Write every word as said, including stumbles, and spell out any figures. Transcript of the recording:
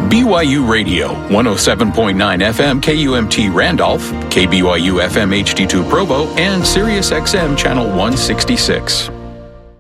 B Y U Radio, one oh seven point nine F M K U M T Randolph, K B Y U F M H D two Provo, and Sirius X M Channel one sixty-six.